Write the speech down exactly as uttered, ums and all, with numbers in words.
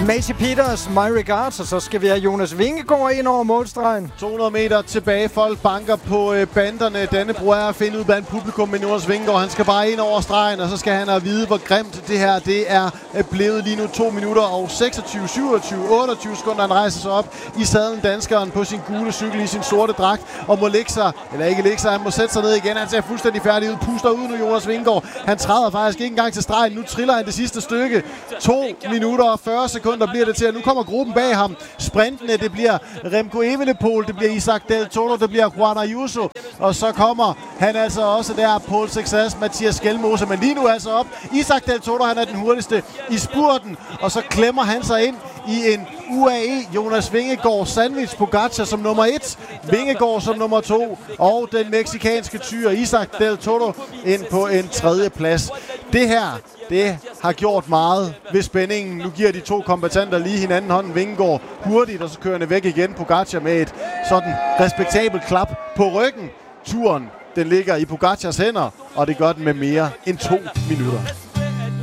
Macy Peters, my regards, og så skal vi have Jonas Vingegaard ind over målstregen. to hundrede meter tilbage. Folk banker på øh, banderne. Dannebro er at finde ud blandt publikum, men Jonas Vingegaard, han skal bare ind over stregen, og så skal han have at vide, hvor grimt det her det er blevet lige nu. to minutter og seksogtyve, syvogtyve, otteogtyve sekunder. Han rejser sig op i sadlen, danskeren, på sin gule cykel i sin sorte dragt, og må lægge sig, eller ikke lægge sig, han må sætte sig ned igen. Han ser fuldstændig færdig ud, puster ud nu, Jonas Vingegaard. Han træder faktisk ikke engang til stregen. Nu triller han det sidste stykke. to minutter og fyrre sekunder bliver det til, og nu kommer gruppen bag ham. Sprintene, det bliver Remco Evenepoel, det bliver Isaac Del Toro, det bliver Juan Ayuso, og så kommer han altså også der, Paul Sexas, Mathias Skelmose, men lige nu altså op. Isaac Del Toro, han er den hurtigste i spurten, og så klemmer han sig ind i en U A E. Jonas Vingegaard, Sandwich Pogacar som nummer et, Vingegaard som nummer to, og den meksikanske tyr Isaac Del Toro ind på en tredje plads. Det her, det har gjort meget ved spændingen. Nu giver de to kombattanter lige hinanden hånden. Vingegaard hurtigt, og så kører han væk igen. Pogacar med et sådan respektabelt klap på ryggen. Turen, den ligger i Pogacars hænder, og det gør den med mere end to minutter.